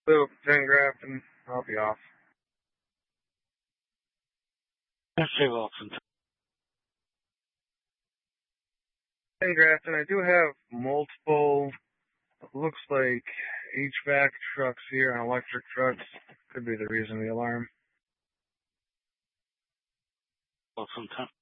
Little 10 Grafton, I'll be off. Say Wilson. 10 Grafton, I do have multiple, looks like HVAC trucks here and electric trucks. Could be the reason the alarm. Wilson.